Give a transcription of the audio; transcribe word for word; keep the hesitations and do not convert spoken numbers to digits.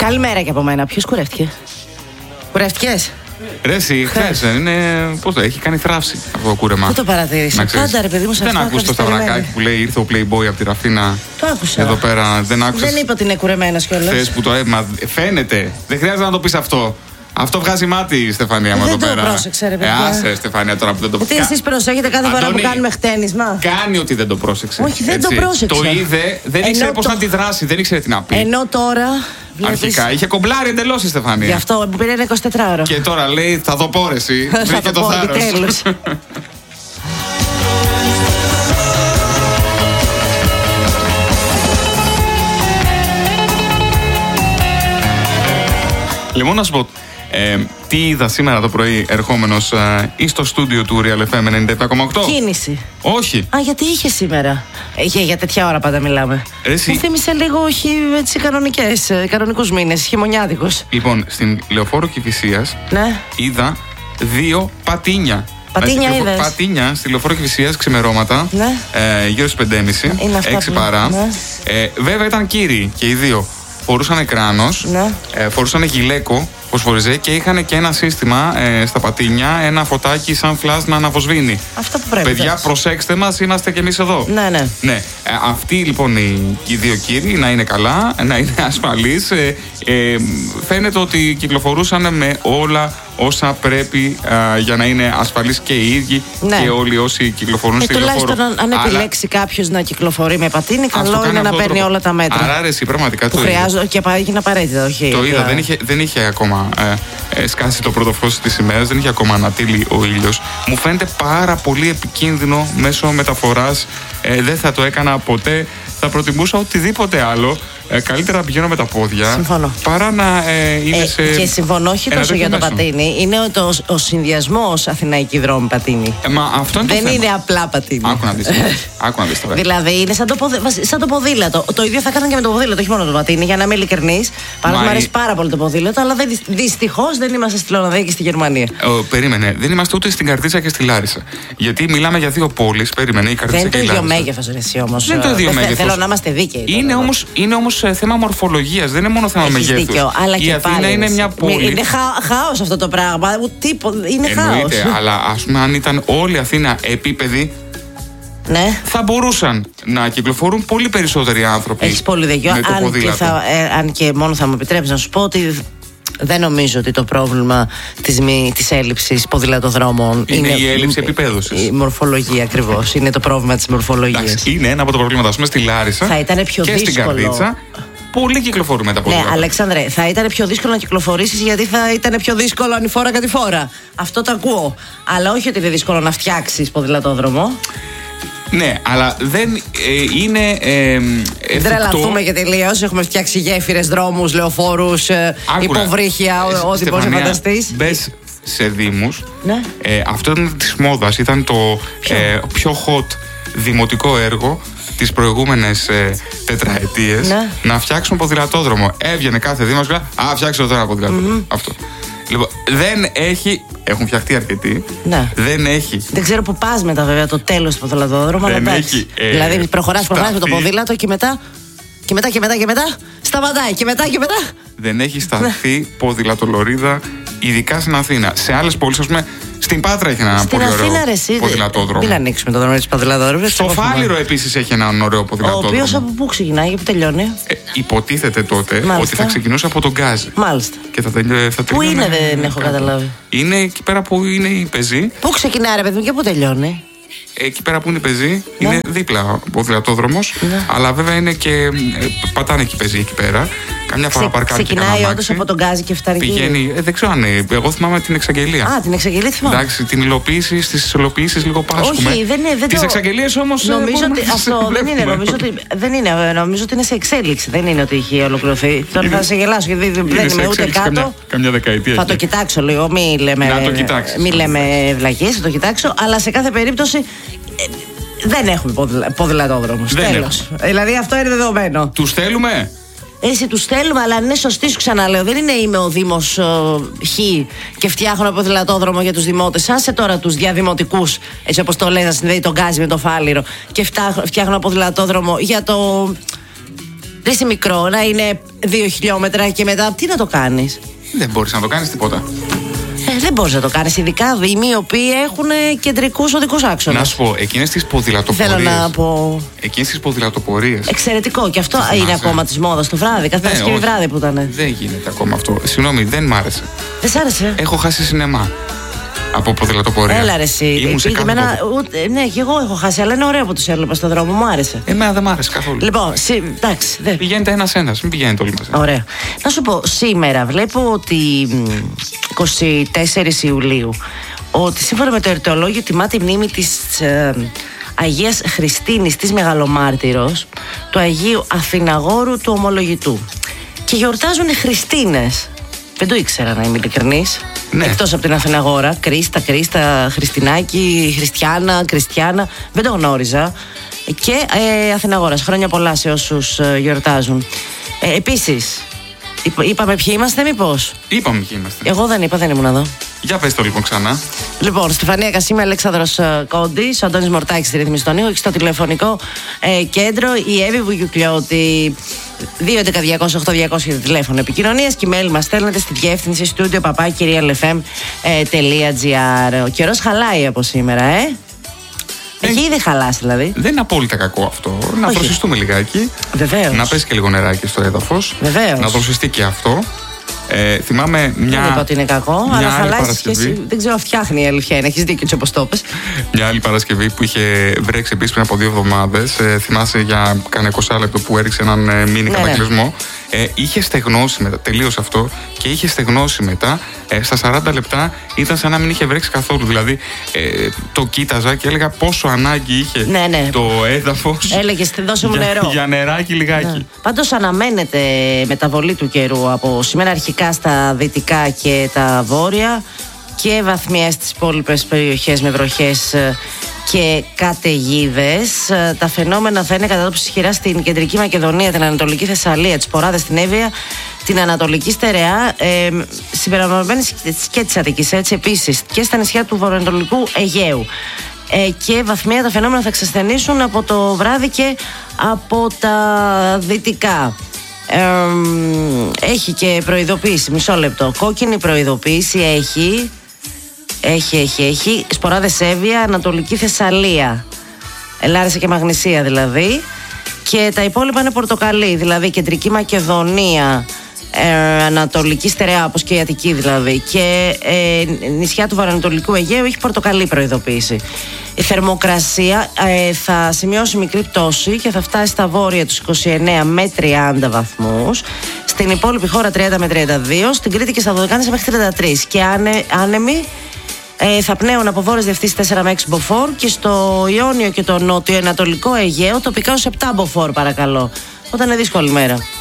Καλημέρα και από μένα. Ποιος κουρεύτηκε? Κουρεύτηκες? Ρε εσύ, χθες είναι. Πώς το έχει κάνει θράψη αυτό το κούρεμα. Δεν το παρατήρησα. Πάντα ρε παιδί μου σε Δεν ακούς το σταυρακάκι που λέει ήρθε ο Playboy από τη Ραφίνα? Το άκουσα. Εδώ πέρα δεν άκουσες? Δεν είπα ότι είναι κουρεμένος κιόλας. Χθες που το έβμα. Φαίνεται. Δεν χρειάζεται να το πεις αυτό. Αυτό βγάζει μάτι η Στεφανία μου εδώ πέρα. Δεν το πρόσεξε, ρε παιδιά. Ε, άσε, Στεφανία, τώρα που δεν το πρόσεξε. Γιατί εσείς προσέχετε κάθε φορά που κάνουμε χτένισμα? Κάνει ότι δεν το πρόσεξε. Όχι, δεν έτσι. το πρόσεξε. Το είδε, δεν Ενώ ήξερε πώς το... να αντιδράσει, δεν ήξερε τι να πει. Ενώ τώρα. Βλέπεις... Αρχικά είχε κομπλάρει εντελώς η Στεφανία. Γι' αυτό μου πήρε ένα εικοσιτετράωρο. Και τώρα λέει θα το πω ρε εσύ. Βρήκε το θάρρος. Λοιπόν, να σου πω, ε, τι είδα σήμερα το πρωί ερχόμενος ε, ή στο στούντιο του Real εφ εμ ενενήντα επτά κόμμα οκτώ. Κίνηση. Όχι. Α, γιατί είχε σήμερα. Είχε, για τέτοια ώρα πάντα μιλάμε. Εσύ... Μου θύμισε λίγο όχι, έτσι, κανονικές, κανονικούς μήνες, χειμωνιάτικους. Λοιπόν, στην Λεωφόρο Κηφισίας ναι. είδα δύο πατίνια. Πατίνια είδες? Πατίνια στη Λεωφόρο Κηφισίας ξημερώματα, ναι. ε, γύρω στις πέντε και μισή, έξι παρά. Ναι. Ε, βέβαια ήταν κύριοι και οι δύο. Φορούσαν κράνος, ναι. ε, φορούσαν γυλαίκο, φωσφοριζέ και είχαν και ένα σύστημα ε, στα πατίνια, ένα φωτάκι σαν φλας να αναβοσβήνει. Αυτό που πρέπει. Παιδιά, έτσι. Προσέξτε μας, είμαστε κι εμείς εδώ. Ναι, ναι. ναι. Ε, αυτοί λοιπόν οι, οι δύο κύριοι να είναι καλά, να είναι ασφαλείς. Ε, ε, φαίνεται ότι κυκλοφορούσαν με όλα όσα πρέπει α, για να είναι ασφαλείς και οι ίδιοι ναι. και όλοι όσοι κυκλοφορούν ε, στη λεωφόρο. Τουλάχιστον αν, αν επιλέξει Αλλά... κάποιος να κυκλοφορεί με πατίνι, καλό είναι να παίρνει τρόπο. όλα τα μέτρα. Άρα, αρέσει, πραγματικά που το χρειάζονται και είναι απαραίτητο. Όχι, το είδα, για... δεν, είχε, δεν είχε ακόμα ε, ε, σκάσει το πρώτο φως της ημέρας, δεν είχε ακόμα ανατείλει ο ήλιος. Μου φαίνεται πάρα πολύ επικίνδυνο μέσω μεταφοράς. Ε, δεν θα το έκανα ποτέ. Θα προτιμούσα οτιδήποτε άλλο. Ε, καλύτερα να πηγαίνω με τα πόδια. Συμφωνώ. Παρά να ε, είμαι ε, σε. Και συμφωνώ όχι τόσο για το μέσο. πατίνι. Είναι το, ο συνδυασμός Αθηναϊκή δρόμη πατίνι. Ε, μα αυτό είναι Δεν το είναι θέμα. απλά πατίνι. Άκου να δεις. Άκου να δεις τώρα. Δηλαδή είναι σαν το, ποδ... σαν το ποδήλατο. Το ίδιο θα έκανα και με το ποδήλατο, όχι μόνο το πατίνι, για να είμαι ειλικρινής. Παρά μου αρέσει πάρα πολύ το ποδήλατο, αλλά δυστυχώς δεν είμαστε στη Λονδία και στη Γερμανία. Ο, περίμενε. Δεν είμαστε ούτε στην Καρδίτσα και στη Λάρισα. Γιατί μιλάμε για δύο πόλεις. Περίμενε. Η Καρδίτσα δεν και η είναι το Λάρισα. ίδιο μέγεθος εσύ όμως. Δεν είναι το ίδιο μέγεθος. Θέλω να είμαστε δίκαιοι. Είναι όμως, είναι όμως θέμα μορφολογίας, δεν είναι μόνο θέμα μεγέθους. Δίκαιο, αλλά η και Αθήνα πάλι, είναι μια πόλη. Είναι χα, χάος αυτό το πράγμα. Τίπο, είναι Εννοείται, χάος. αλλά ας πούμε, αν ήταν όλη η Αθήνα επίπεδη, ναι. θα μπορούσαν να κυκλοφορούν πολύ περισσότεροι άνθρωποι. Έχεις πολύ δίκιο. Αν, ε, αν και μόνο θα μου επιτρέψεις να σου πω ότι. Δεν νομίζω ότι το πρόβλημα της, μη, της έλλειψης ποδηλατοδρόμων είναι, είναι η έλλειψη επίπεδωσης. Η μορφολογία ακριβώς. Είναι το πρόβλημα της μορφολογίας. Εντάξει, είναι ένα από τα προβλήματα. Ας πούμε στη Λάρισα θα ήταν πιο και δύσκολο. στην Καρδίτσα. Πολύ κυκλοφορούμε τα ποδήλατα. Ναι, Αλέξανδρε, θα ήταν πιο δύσκολο να κυκλοφορήσεις γιατί θα ήταν πιο δύσκολο ανηφόρα κατηφόρα. Αυτό το ακούω. Αλλά όχι ότι είναι δύσκολο να φτιάξεις ποδηλατόδρομο. Ναι, αλλά δεν ε, είναι ε, εφικτό. Δεν τρελαθούμε και τελείως. Έχουμε φτιάξει γέφυρες, δρόμους, λεωφόρους, ε, υποβρύχια, ε, ό,τι μπορείς να φανταστείς. Μπες σε δήμους. Ναι. Ε, αυτό ήταν της μόδας. Ήταν το ε, πιο hot δημοτικό έργο τις προηγούμενες ε, τετραετίες. Ναι. Να φτιάξουμε ποδηλατόδρομο. Έβγαινε κάθε δήμος και α, φτιάξτε τώρα ένα ποδηλατόδρομο. Mm-hmm. Αυτό. Λοιπόν, δεν έχει. Έχουν φτιαχτεί αρκετοί. Ναι. Δεν έχει. Δεν ξέρω που πας μετά, βέβαια, το τέλος του ποδηλατόδρομου. Αλλά εντάξει. Ε, δηλαδή, προχωράς, προχωράς με το ποδήλατο και μετά. Και μετά και μετά και μετά. Σταματάει και μετά και μετά. Δεν έχει σταθεί ποδηλατολωρίδα, ειδικά στην Αθήνα. Σε άλλες πόλεις, ας πούμε, στην Πάτρα έχει ένα πολύ ωραίο ποδηλατόδρομο. Μην ανοίξουμε το δρόμο της ποδηλατόδρομου. Στο Φάληρο επίσης έχει έναν ωραίο ποδηλατόδρομο. Ο οποίος από πού ξεκινάει και πού τελειώνει. Ε, υποτίθεται τότε Μάλιστα. ότι θα ξεκινούσε από τον Γκάζι. Μάλιστα. Και θα τελειώ, θα πού είναι, δεν έχω καταλάβει. Είναι εκεί πέρα που είναι η πεζή. Πού ξεκινάει, ρε παιδί μου, και πού τελειώνει. Εκεί πέρα που είναι η πεζή, ναι. είναι δίπλα ο ποδηλατόδρομος. Ναι. Αλλά βέβαια είναι και. Ε, πατάνε εκεί πεζή εκεί πέρα. Καμιά φορά Ξε, παρκάρει και ξεκινάει όντως από τον Γκάζι και φτάνει. Πηγαίνει. Ε, δεν ξέρω αν είναι. Εγώ θυμάμαι την εξαγγελία. Α, την εξαγγελία θυμάμαι. Εντάξει, την υλοποίηση, στις υλοποιήσεις λίγο πάσχουμε. Όχι, δεν είναι. Τις το... εξαγγελίες όμως. Νομίζω ότι αυτό δεν είναι. Νομίζω ότι, δεν είναι. Νομίζω ότι είναι σε εξέλιξη. Δεν είναι ότι έχει ολοκληρωθεί. Τώρα θα σε γελάσω γιατί δεν είμαι ούτε κάτω. Καμιά δεκαετία. Θα το κοιτάξω λίγο. Μην λέμε βλακίες, θα το κοιτάξω. Αλλά σε κάθε περίπτωση. Δεν έχουμε ποδηλατόδρομους. Τέλος. Δηλαδή αυτό είναι δεδομένο. Τους θέλουμε. Έτσι τους θέλουμε, αλλά είναι σωστή, σου ξαναλέω. Δεν είναι είμαι ο Δήμος Χ και φτιάχνω ποδηλατόδρομο για τους δημότες. Άσε τώρα τους διαδημοτικούς, έτσι όπως το λες, να συνδέει τον Γκάζι με το Φάληρο. Και φτιάχνω ποδηλατόδρομο για το. Είσαι μικρό, να είναι δύο χιλιόμετρα και μετά τι να το κάνεις? Δεν μπορείς να το κάνεις τίποτα. Ε, δεν μπορείς να το κάνεις, ειδικά δήμοι οι οποίοι έχουν κεντρικούς οδικούς άξονες. Να σου πω, εκείνες τις ποδηλατοπορίες. Θέλω να πω. Εκείνες τις ποδηλατοπορίες. Εξαιρετικό, και αυτό είναι θυμάσαι. Ακόμα της μόδας το βράδυ. Κάθε Παρασκευή βράδυ που ήταν. Δεν γίνεται ακόμα αυτό. Συγγνώμη, δεν μ' άρεσε. Δεν σ' άρεσε? Έχω χάσει σινεμά από ποδηλατοπορία. Έλα ρε εσύ. Εμένα, ούτε, ναι, και εγώ έχω χάσει, αλλά είναι ωραίο που τους έβλεπα στον δρόμο. Μου άρεσε. Εμένα δεν μ' άρεσε καθόλου. Λοιπόν, σι, εντάξει. Δε. Πηγαίνετε ένας-ένας, μην πηγαίνετε όλοι μαζί. Ωραία. Να σου πω, σήμερα βλέπω ότι εικοστή τέταρτη Ιουλίου, ότι σύμφωνα με το ερωτολόγιο τιμά τη μνήμη της ε, Αγίας Χριστίνης της Μεγαλομάρτυρος, του Αγίου Αθηναγόρου του Ομολογητού. Και γιορτάζουν οι Χριστίνες. Δεν το ήξερα, να είμαι ειλικρινής. Ναι. Εκτός από την Αθηναγόρα, Κρίστα, Κρίστα, Χριστινάκη, Χριστιάνα, Κριστιάνα. Δεν το γνώριζα. Και ε, Αθηναγόρας. Χρόνια πολλά σε όσους ε, γιορτάζουν. Ε, επίσης, είπα, είπαμε ποιοι είμαστε, μήπως? Είπαμε ποιοι είμαστε. Εγώ δεν είπα, δεν ήμουν εδώ. Για πες το λοιπόν ξανά. Λοιπόν, Στεφανία Κασίμη, Αλέξανδρος ε, Κόντης, ο Αντώνης Μορτάκης στη ρύθμιση των ήχων και στο τηλεφωνικό ε, κέντρο η Εύη Βουγιουκλιώτη. δύο έντεκα διακόσια οκτώ διακόσια τηλέφωνο επικοινωνίας και email μας στέλνετε στη διεύθυνση studio παπάκι real f m τελεία g r. Ο καιρός χαλάει από σήμερα, ε. Έχει ήδη χαλάσει δηλαδή. Δεν είναι απόλυτα κακό αυτό. Να Όχι. δροσιστούμε λιγάκι. Βεβαίως. Να πέσει και λίγο νεράκι στο έδαφος. Βεβαίως. Να δροσιστεί και αυτό. Ε, θυμάμαι μια. Δεν είπα ότι είναι κακό, αλλά χαλάσει σχέση. Δεν ξέρω, φτιάχνει η αλήθεια είναι. Έχεις δίκιο, έτσι όπως το πες. Μια άλλη Παρασκευή που είχε βρέξει επίσης πριν από δύο εβδομάδες. Ε, θυμάσαι για κάνα είκοσι λεπτό που έριξε έναν ε, μίνι ναι, κατακλυσμό. Ναι. Ε, είχε στεγνώσει μετά. Τελείωσε αυτό και είχε στεγνώσει μετά. Ε, στα σαράντα λεπτά ήταν σαν να μην είχε βρέξει καθόλου. Δηλαδή ε, το κοίταζα και έλεγα πόσο ανάγκη είχε ναι, ναι. το έδαφος. Έλεγες, δώσε μου νερό. Για, για νεράκι λιγάκι. Ναι. Πάντως αναμένεται μεταβολή του καιρού από σήμερα αρχικά στα δυτικά και τα βόρεια και βαθμιαία στις υπόλοιπες περιοχές με βροχές και καταιγίδες. Τα φαινόμενα θα είναι κατά τόπους ισχυρά στην Κεντρική Μακεδονία, την Ανατολική Θεσσαλία, τις Ποράδες, στην Εύβοια, την Ανατολική Στερεά, ε, συμπεριλαμβανομένης και της Αττικής, έτσι επίσης, και στα νησιά του βορειοανατολικού Αιγαίου. Ε, και βαθμία τα φαινόμενα θα εξασθενήσουν από το βράδυ και από τα δυτικά. Ε, έχει και προειδοποίηση, μισό λεπτό. Κόκκινη προειδοποίηση έχει. Έχει, έχει, έχει. Σποράδες Εύβοια, Ανατολική Θεσσαλία. Λάρισα και Μαγνησία δηλαδή. Και τα υπόλοιπα είναι πορτοκαλί, δηλαδή Κεντρική Μακεδονία, ε, Ανατολική Στερεά, όπως και η Αττική δηλαδή. Και ε, νησιά του βορειοανατολικού Αιγαίου έχει πορτοκαλί προειδοποίηση. Η θερμοκρασία ε, θα σημειώσει μικρή πτώση και θα φτάσει στα βόρεια τους είκοσι εννέα με τριάντα βαθμούς. Στην υπόλοιπη χώρα τριάντα με τριάντα δύο. Στην Κρήτη και στα Δωδεκάνησα μέχρι τριάντα τρία. Και άνε, άνεμοι ε, θα πνέουν από βόρειες διευθύνσεις τέσσερα με έξι μποφόρ και στο Ιόνιο και το νότιο-ανατολικό Αιγαίο τοπικά ως επτά μποφόρ παρακαλώ. Όταν είναι δύσκολη μέρα.